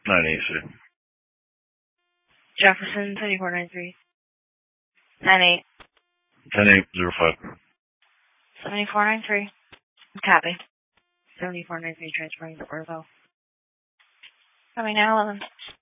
986. Jefferson, 7493. 98. 10805. 7493. Copy. 7493 transferring to Orville. Coming now, 11.